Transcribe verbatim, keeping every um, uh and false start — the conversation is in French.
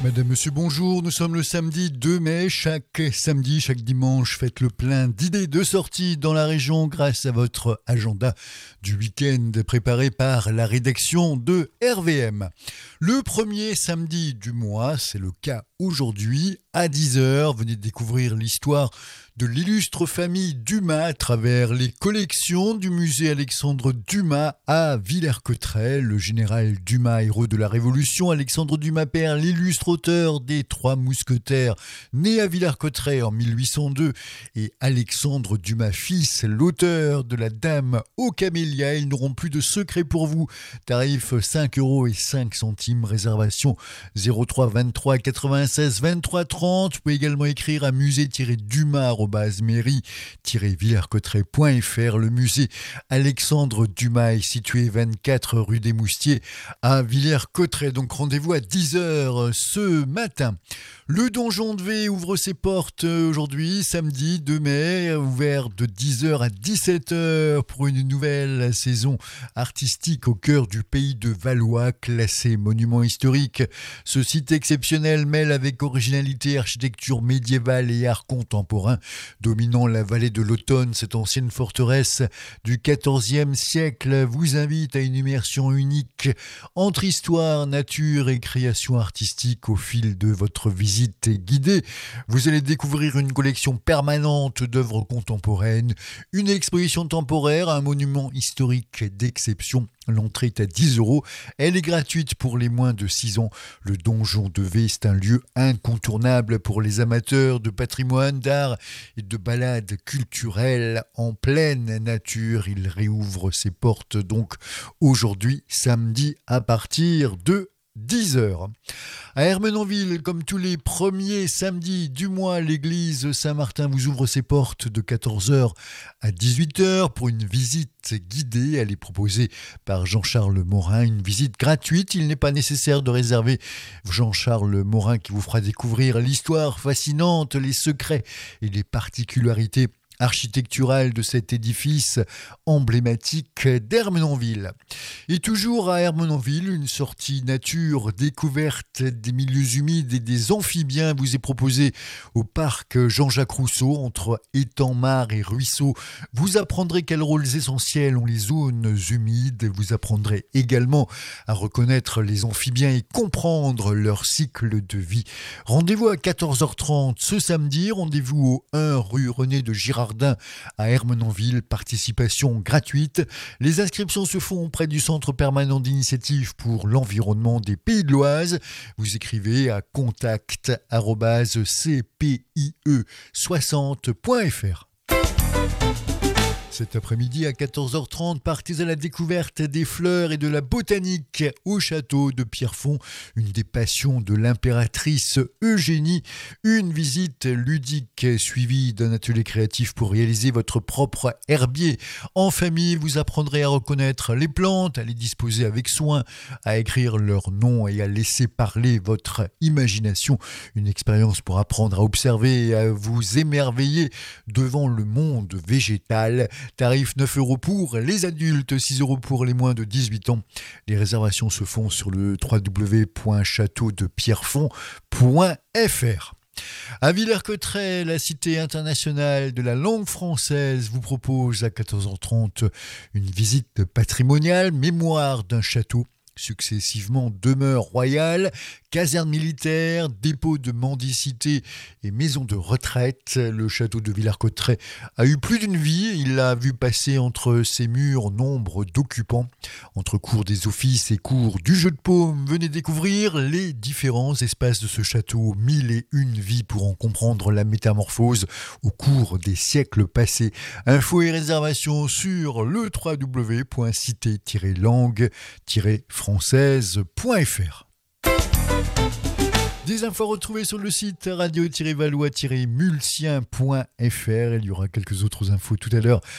Madame, monsieur, bonjour. Nous sommes le samedi deux mai. Chaque samedi, chaque dimanche, faites le plein d'idées de sorties dans la région grâce à votre agenda du week-end préparé par la rédaction de R V M. Le premier samedi du mois, c'est le cas aujourd'hui, à dix heures. Venez découvrir l'histoire de l'illustre famille Dumas à travers les collections du musée Alexandre Dumas à Villers-Cotterêts. Le général Dumas, héros de la Révolution, Alexandre Dumas père, l'illustre auteur des Trois Mousquetaires, né à Villers-Cotterêts en mille huit cent deux, et Alexandre Dumas fils, l'auteur de La Dame aux Camélias. Ils n'auront plus de secret pour vous. Tarif cinq euros et cinq centimes. Réservation zéro trois vingt-trois quatre-vingt-seize vingt-trois trente. Vous pouvez également écrire à musée-dumas arobase mairie tiret villers-cotterêts point f r. Le musée Alexandre Dumas est situé vingt-quatre rue des Moustiers à Villers-Cotterêts. Donc rendez-vous à dix heures ce matin. Le Donjon de V ouvre ses portes aujourd'hui, samedi deux mai, ouvert de dix heures à dix-sept heures pour une nouvelle saison artistique au cœur du pays de Valois, classé monument historique. Ce site exceptionnel mêle avec originalité architecture médiévale et art contemporain. Dominant la vallée de l'Automne, cette ancienne forteresse du quatorzième siècle vous invite à une immersion unique entre histoire, nature et création artistique au fil de votre visite guidée. Vous allez découvrir une collection permanente d'œuvres contemporaines, une exposition temporaire, un monument historique d'exception. L'entrée est à dix euros. Elle est gratuite pour les moins de six ans. Le Donjon de V, c'est un lieu incontournable pour les amateurs de patrimoine, d'art et de balades culturelles en pleine nature. Il réouvre ses portes donc aujourd'hui, samedi, à partir de dix heures. À Ermenonville, comme tous les premiers samedis du mois, l'église Saint-Martin vous ouvre ses portes de quatorze heures à dix-huit heures pour une visite guidée. Elle est proposée par Jean-Charles Morin, une visite gratuite. Il n'est pas nécessaire de réserver. Jean-Charles Morin qui vous fera découvrir l'histoire fascinante, les secrets et les particularités architecturale de cet édifice emblématique d'Ermenonville. Et toujours à Ermenonville, une sortie nature, découverte des milieux humides et des amphibiens vous est proposée au parc Jean-Jacques Rousseau, entre étangs, mares et ruisseaux. Vous apprendrez quels rôles essentiels ont les zones humides. Vous apprendrez également à reconnaître les amphibiens et comprendre leur cycle de vie. Rendez-vous à quatorze heures trente ce samedi. Rendez-vous au un rue René de Girardin à Ermenonville, participation gratuite. Les inscriptions se font auprès du Centre permanent d'initiative pour l'environnement des Pays de l'Oise. Vous écrivez à contact arobase c p i e soixante point f r. Cet après-midi à quatorze heures trente, partez à la découverte des fleurs et de la botanique au château de Pierrefonds, une des passions de l'impératrice Eugénie. Une visite ludique suivie d'un atelier créatif pour réaliser votre propre herbier. En famille, vous apprendrez à reconnaître les plantes, à les disposer avec soin, à écrire leur nom et à laisser parler votre imagination. Une expérience pour apprendre à observer et à vous émerveiller devant le monde végétal. Tarif neuf euros pour les adultes, six euros pour les moins de dix-huit ans. Les réservations se font sur le w w w point château de pierrefonds point f r. À Villers-Cotterêts, la Cité internationale de la langue française vous propose à quatorze heures trente une visite patrimoniale, mémoire d'un château. Successivement demeure royale, caserne militaire, dépôt de mendicité et maison de retraite. Le château de Villers-Cotterêts a eu plus d'une vie. Il a vu passer entre ses murs nombre d'occupants. Entre cours des offices et cours du jeu de paume, venez découvrir les différents espaces de ce château. Mille et une vies pour en comprendre la métamorphose au cours des siècles passés. Infos et réservations sur le w w w point cité tiret langue tiret française point f r. Des infos retrouvées sur le site radio tiret valois tiret mulsien point f r. Il y aura quelques autres infos tout à l'heure